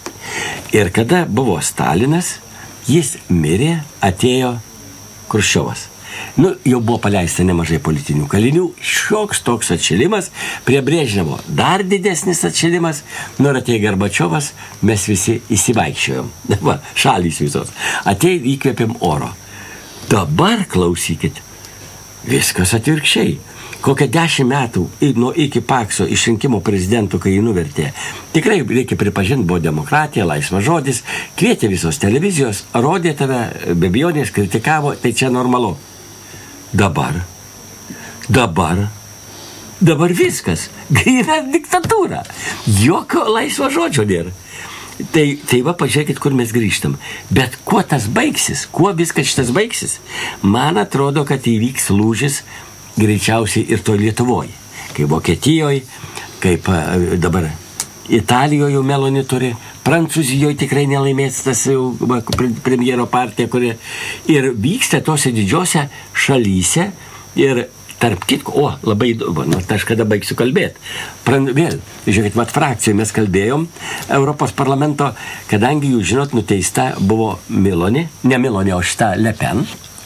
Ir kada buvo Stalinas, jis mirė, atėjo Kruščiovas. Jau buvo paleista nemažai politinių kalinių, šioks toks atšilimas, prie Brežnevo dar didesnis atšilimas, ir atėjo Gorbačiovas, mes visi įsivaikščiojom. Šalys visos. Atėjo, įkvėpėm oro. Dabar, klausykit, viskas atvirkščiai. Kokią 10 metų iki Pakso išrinkimo prezidentų, kai jį nuvertė. Tikrai reikia pripažinti, buvo demokratija, laisvas žodis, kvietė visos televizijos, rodė tave, be abejonės, kritikavo, tai čia normalu. Dabar viskas. Yra diktatūra. Jokio laisvo žodžio nėra. Tai va, pažiūrėkit, kur mes grįžtam. Bet kuo tas baigsis? Kuo viskas šitas baigsis? Man atrodo, kad įvyks lūžis greičiausiai ir to Lietuvoje. Kaip Vokietijoje, kaip dabar Italijoje Meloni turi, Prancūzijoje tikrai nelaimės tas premjero partija, kuri ir vyksta tose didžiose šalyse ir tarp kitko, labai įdomu, aš kada baigsiu kalbėti. Vėl, žiūrėkit, frakcijoje mes kalbėjom Europos parlamento, kadangi jūs žinot, nuteista buvo Meloni, ne Meloni, o šita Le Pen,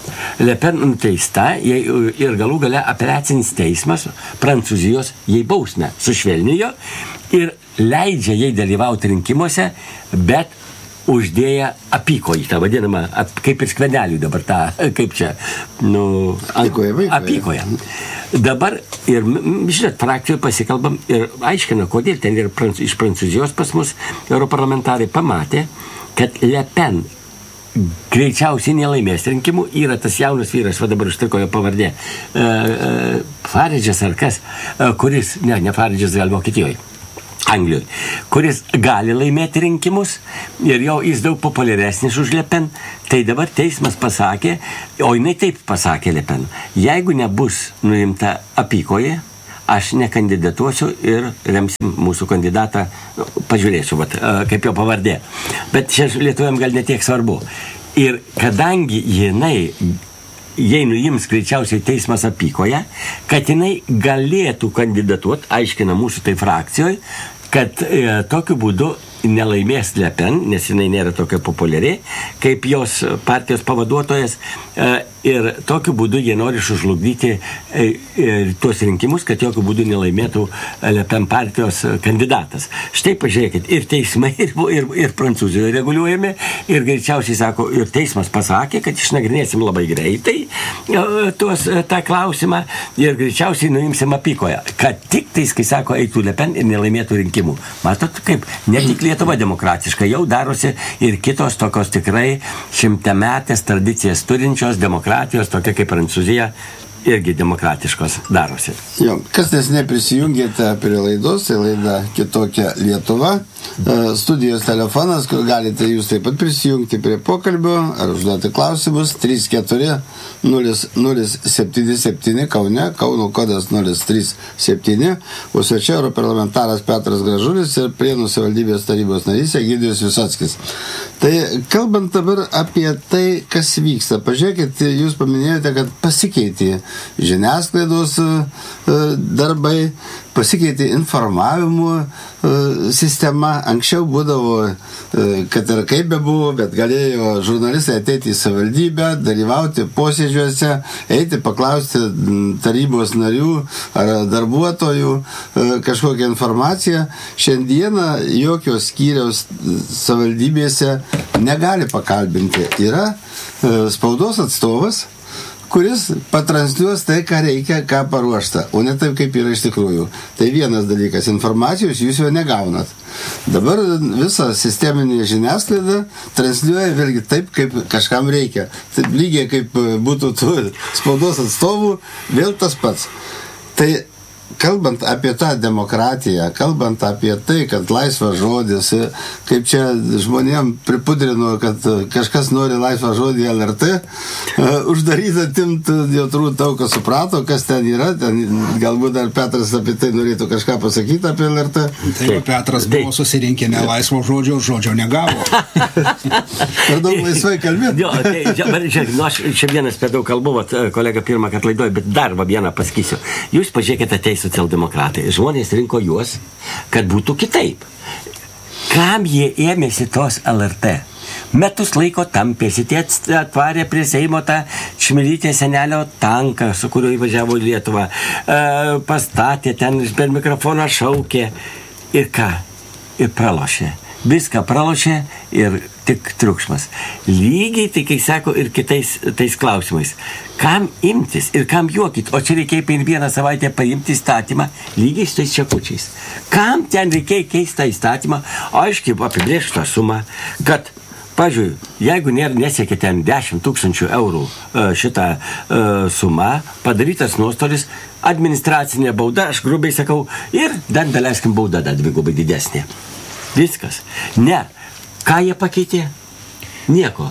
Le Pen nuteista ir galų gale apeliacinis teismas Prancūzijos jai bausmę sušvelnijo ir leidžia jai dalyvauti rinkimuose, bet uždėję apykojį, tą vadinamą, kaip ir skvenelių dabar tą, kaip čia, apykoją. Dabar ir, žinot, frakcijoje pasikalbam ir aiškina, kodėl ten ir iš Prancūzijos pas mus europarlamentarai pamatė, kad Le Pen greičiausiai nelaimės rinkimų, yra tas jaunas vyras, va dabar užtriko jo pavardė, Faridžas ar kas, kuris, ne Faridžas, gal Vokietijoje, Anglijoje, kuris gali laimėti rinkimus ir jau jis daug populiaresnis už Le Pen, tai dabar teismas pasakė, o jinai taip pasakė Le Pen, jeigu nebus nuimta apykoje, aš nekandidatuosiu ir remsim mūsų kandidatą, pažiūrėsiu, kaip jo pavardė. Bet čia lietuviam gal netiek svarbu. Ir kadangi jei nuims greičiausiai teismas apykoje, kad jinai galėtų kandidatuoti, aiškina mūsų tai frakcijoje, kad tokiu būdu nelaimės Le Pen, nes jinai nėra tokia populiari, kaip jos partijos pavaduotojas, ir tokiu būdu jie nori sužlugdyti tuos rinkimus, kad jokiu būdu nelaimėtų Le Pen partijos kandidatas. Štai pažiūrėkit, ir teismai, ir Prancūzijoje reguliuojami, ir greičiausiai sako, ir teismas pasakė, kad išnagrinėsim labai greitai tą klausimą ir greičiausiai nuimsim apykoje, kad tik tais, kai sako, eitų Le Pen ir nelaimėtų rinkimų. Matot, kaip ne tik Lietuva demokratiška, jau darosi ir kitos tokios tikrai šimtametės tradicijas turinčios demokratijos, tokia kaip Prancūzija, irgi demokratiškos darosi. Jo, kas nesiniai prisijungėte prie laidos, tai laida Kitokia Lietuva. Studijos telefonas, kur galite jūs taip pat prisijungti prie pokalbio ar užduoti klausimus 34-0077 Kaune, Kauno kodas 037, o svečia europarlamentaras Petras Gražulis ir Prienų savivaldybės tarybos narys Egidijus Visockis. Tai kalbant dabar apie tai, kas vyksta, pažiūrėkit, jūs paminėjote, kad pasikeitė žiniasklaidos darbai, pasikeitė informavimo sistema. Anksčiau būdavo, kad ir kaip bebuvo, bet galėjo žurnalistai ateiti į savivaldybę, dalyvauti posėdžiuose, eiti paklausti tarybos narių ar darbuotojų kažkokią informaciją. Šiandieną jokios skyriaus savivaldybėse negali pakalbinti. Yra spaudos atstovas, kuris patransliuos tai, ką reikia, ką paruošta, o ne taip, kaip yra iš tikrųjų. Tai vienas dalykas, informacijos jūs jo negaunat. Dabar visa sisteminė žiniasklaida transliuoja vėlgi taip, kaip kažkam reikia. Taip lygiai kaip būtų tų spaudos atstovų, vėl tas pats. Tai kalbant apie tą demokratiją, kalbant apie tai, kad laisvas žodis, kaip čia žmonėm pripudrino, kad kažkas nori laisvą žodį LRT, uždarytą timt, jau turbūt daug kas suprato, kas ten yra, ten galbūt dar Petras apie tai norėtų kažką pasakyti apie LRT. Tai Petras buvo susirinkime laisvo žodžio negavo. Per daug laisvai kalbėti. Jo, aš čia vienas per daug kalbu, kolega pirmą kartą laidoju, bet dar vieną pasakysiu. Jūs pažiūrėkite ateis socialdemokratai. Žmonės rinko juos, kad būtų kitaip. Kam jie ėmėsi tos LRT? Metus laiko tampėsi, tie atvarė prie Seimo tą Čmilytės senelio tanką, su kuriuo įvažiavo į Lietuvą, pastatė ten, per mikrofoną šaukė. Ir ką? Ir pralošė. Viską pralošė ir tik triukšmas. Lygiai tai, kai sako, ir kitais tais klausimais. Kam imtis ir kam juokit? O čia reikėjo per vieną savaitę paimti įstatymą lygiai su tais čekučiais. Kam ten reikėjo keistą įstatymą? Aiškiai apibrėžtą sumą, kad, pavyzdžiui, jeigu nesiekia ten 10 000 eurų šitą sumą, padarytas nuostolis, administracinė bauda, aš grubiai sakau, ir dar daleiskim bauda dar dvigubai didesnė. Viskas. Ne. Ką jie pakeitė? Nieko.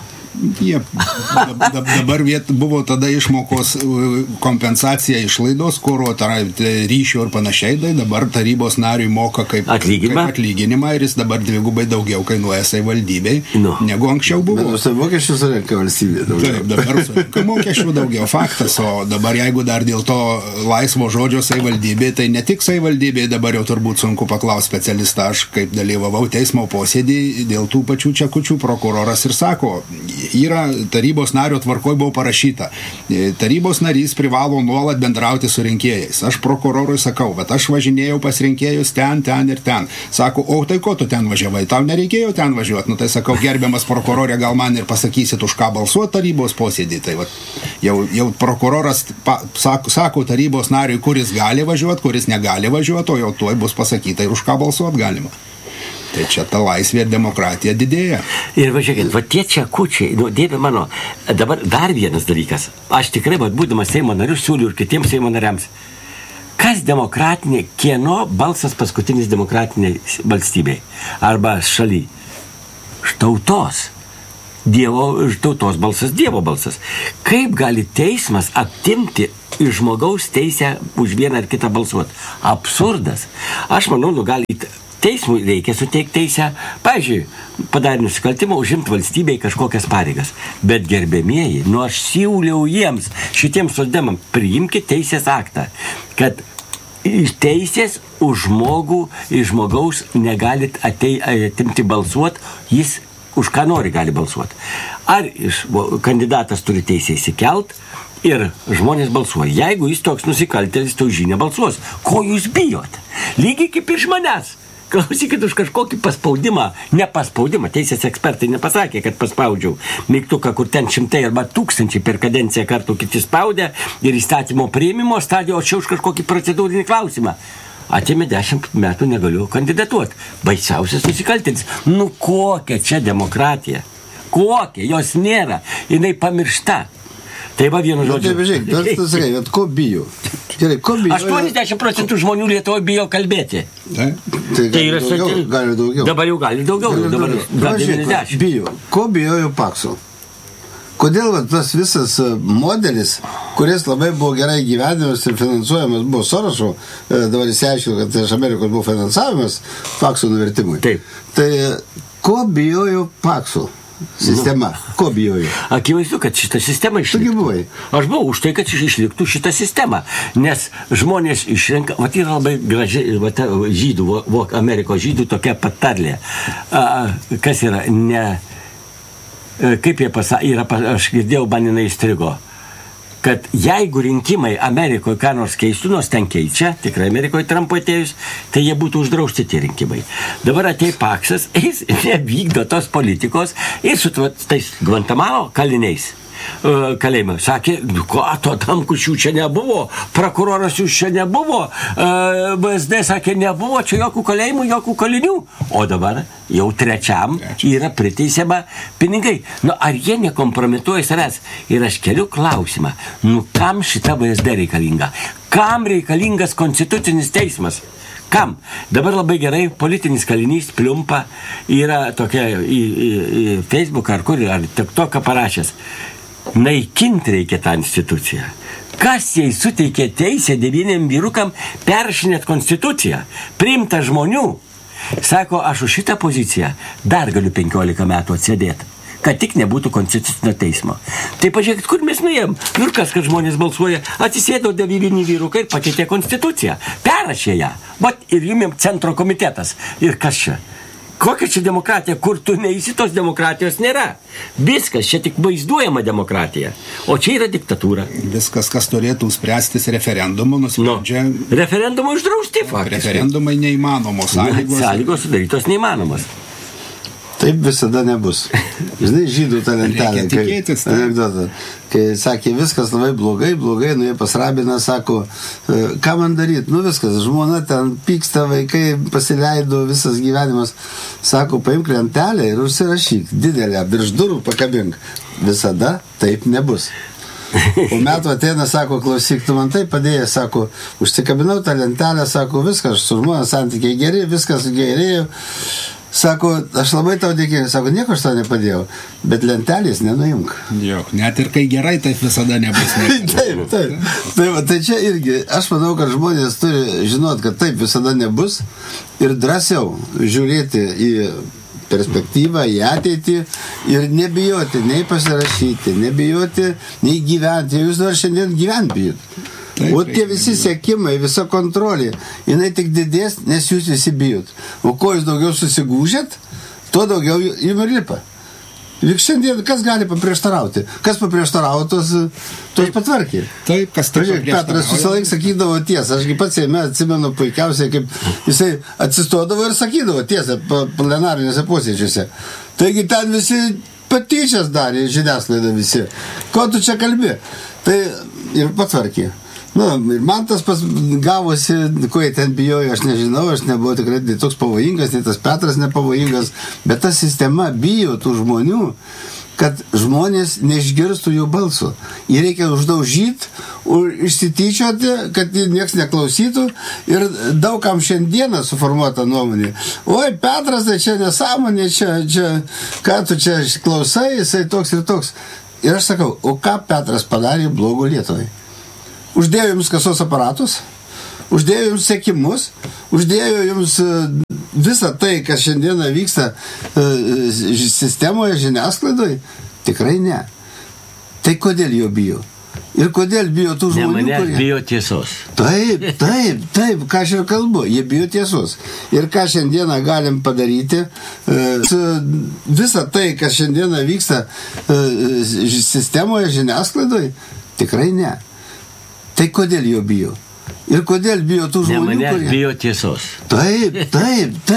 Dabar buvo tada išmokos kompensacija išlaidos, kuro ryšio ir panašiai, tai dabar tarybos nariui moka kaip atlyginimą ir jis dabar dvigubai daugiau kainuoja savivaldybei, negu anksčiau buvo. Bet už mokesčių surenka valstybė daugiau. Taip, dabar surenka mokesčių daugiau, faktas, o dabar jeigu dar dėl to laisvo žodžio savivaldybė, tai ne tik savivaldybė, dabar jau turbūt sunku paklausti specialistą, aš kaip dalyvavau teismo posėdį, dėl tų pačių čekučių prokuroras ir sako, yra tarybos nario tvarkoj buvo parašyta, tarybos narys privalo nuolat bendrauti su rinkėjais. Aš prokurorui sakau, bet aš važinėjau pas rinkėjus ten ir ten. Sako, o tai ko tu ten važiavai? Tau nereikėjo ten važiuoti. Nu tai sakau, gerbiamas prokurorė, gal man ir pasakysit, už ką balsuoti tarybos posėdį. Tai va, jau prokuroras sako tarybos nariui, kuris gali važiuoti, kuris negali važiuoti, o jau tuoj bus pasakyta ir už ką balsuoti galima. Tai čia ta laisvė ir demokratija didėja. Ir važiuokit, va tie čekučiai, Dieve mano, dabar dar vienas dalykas. Aš tikrai, būdamas Seimo nariu, siūliu ir kitiems Seimo nariams. Kas demokratinė, kieno balsas paskutinis demokratiniai valstybei? Arba šaly? Tautos. Tautos balsas, Dievo balsas. Kaip gali teismas atimti iš žmogaus teisę už vieną ar kitą balsuoti? Absurdas. Aš manau, teismui reikia suteikti teisę, pavyzdžiui, padarė nusikaltimą, užimti valstybei kažkokias pareigas. Bet gerbėmieji, aš siūliau jiems, šitiems socdemam, priimkite teisės aktą, kad teisės už žmogų, iš žmogaus negalit atimti balsuoti, jis už ką nori gali balsuoti. Ar kandidatas turi teisę įsikelt ir žmonės balsuoja. Jeigu jis toks nusikaltėlis, tai už jį nebalsuos. Ko jūs bijot? Lygiai kaip iš manęs. Klausykit už kažkokį paspaudimą, nepaspaudimą, teisės ekspertai nepasakė, kad paspaudžiau mygtuką, kur ten 100 arba 1000 per kadenciją kartų kiti spaudė ir įstatymo priėmimo stadijo, o čia už kažkokį procedūrinį klausimą. Atėmė 10 metų negaliu kandidatuoti. Baisiausias nusikaltėlis. Kokia čia demokratija? Kokia? Jos nėra. Jinai pamiršta. Tai va vienu žodžiu. Taip, žiūrėk, tu sakai, ko bijo? Gerai, ko bijo? 80% žmonių Lietuvoje bijo kalbėti. Tai yra gali daugiau. Dabar jau gali daugiau. Dabar gal 90. Bijo. Ko bijojo Pakso? Kodėl tas visas modelis, kuris labai buvo gerai gyvenimas ir finansuojamas buvo Sorošo, dabar įsiaiškino, kad iš Amerikos buvo finansavimas Pakso nuvertimui. Taip. Tai ko bijojo Pakso sistema? Ko bijojo? Akivaizdu, kad šitą sistemą išliktų. Tugi buvai. Aš buvau už tai, kad išliktų šitą sistemą. Nes žmonės išrenka, yra labai graži, žydų, Amerikos žydų tokia patarlė. Kas yra, kaip jie pasakė, aš girdėjau, man jinai įstrigo, kad jeigu rinkimai Amerikoje ką nors keistų, nors ten keičia, tikrai Amerikoje Trumpo atėjus, tai jie būtų uždrausti tie rinkimai. Dabar atėjo Paksas, jis nevykdo tos politikos ir su tais Guantanamo kaliniais kalėjimą. Sakė, ko, to Tamkučių čia nebuvo, prokuroras jūs čia nebuvo, BSD sakė, nebuvo čia jokių kalėjimų, jokių kalinių. O dabar jau trečiam yra priteisiama pinigai. Ar jie nekompromituoja savęs? Ir aš keliu klausimą, kam šita BSD reikalinga? Kam reikalingas konstitucinis teismas? Kam? Dabar labai gerai politinis kalinys Pliumpa yra tokia į Facebook ar kur, ar TikToką parašęs. Naikinti reikia tą instituciją. Kas jai suteikė teisę 9 vyrukam peršinėt konstituciją? Priimta žmonių. Sako, aš už šitą poziciją dar galiu 15 metų atsėdėti, kad tik nebūtų konstitucinio teismo. Tai pažiūrėkit, kur mes nuėjom. Ir kas, kad žmonės balsuoja, atsisėdo 9 vyrukai ir pakeitė konstituciją. Perrašė ją. Ir jumėm centro komitetas. Ir kas čia? Kokia čia demokratija, kur tu neįsi, tos demokratijos nėra. Viskas, čia tik vaizduojama demokratija. O čia yra diktatūra. Viskas, kas turėtų spręstis referendumu, nusprendžia... Referendumu uždrausti, faktiškai. Referendumai neįmanomos. Sąlygos sudarytos neįmanomos. Taip visada nebus. Žinai, žydų ta lentelė, kai sakė, viskas labai blogai, jie pas rabiną, sako, ką man daryti? Viskas, žmona ten pyksta, vaikai pasileido, visas gyvenimas. Sako, paimk lentelę ir užsirašyk, didelę, virš durų pakabink. Visada taip nebus. Po metų ateina, sako, klausyk, tu man taip padėjai, sako, užsikabinau tą lentelę, sako, viskas, su žmona santykiai geri, viskas gerėjo. Sako, aš labai tau dėkingas, sako, nieko aš tau nepadėjau, bet lentelės nenuimk. Jo, net ir kai gerai, taip visada nebus. Taip. Tai čia irgi, aš manau, kad žmonės turi žinot, kad taip visada nebus ir drąsiau žiūrėti į perspektyvą, į ateitį ir nebijoti, nei pasirašyti, nebijoti, nei gyventi. Jūs dar šiandien gyventi bijot. O tie visi sekimai, visa kontrolė, jinai tik didės, nes jūs visi bijot. O ko jūs daugiau susigūžėt, tuo daugiau jums ir lipa. Juk šiandien kas gali paprieštarauti? Kas paprieštaravo, tos patvarkė. Taip, kas taip paprieštarauja. Petras visą laiką sakydavo tiesą. Ašgi pats Seime atsimenu puikiausiai, kaip jisai atsistodavo ir sakydavo tiesą plenarinėse posėdžiuose. Taigi ten visi patyčias darė, žiniasklaida visi. Ko tu čia kalbi? Tai ir patvarkė. Nu, ir man tas gavosi, ko jie ten bijojo, aš nežinau, aš nebuvau tikrai toks pavojingas, nei tas Petras nepavojingas, bet ta sistema bijo tų žmonių, kad žmonės neišgirstų jų balso. Jį reikia uždaužyti, išsityčioti, kad nieks neklausytų ir daugam šiandieną suformuota nuomonė. Oi, Petras, tai čia nesąmonė, čia, ką tu čia klausai, jisai toks ir toks. Ir aš sakau, o ką Petras padarė blogo Lietuvai? Uždėjo jums kasos aparatus, uždėjo jums sekimus, uždėjo jums visą tai, kas šiandieną vyksta sistemoje, žiniasklaidoje? Tikrai ne. Tai kodėl jo bijo? Ir kodėl bijo tų žmonių, kurie... Ne manęs, bijo tiesos. Taip, ką aš ir kalbu, jie bijo tiesos. Ir ką šiandieną galim padaryti, visą tai, kas šiandieną vyksta sistemoje, žiniasklaidoje? Tikrai ne. Tai kodėl jo bijo? Ir kodėl bijo tų žmonių, kurie... Ne manęs, bijo tiesos. Taip.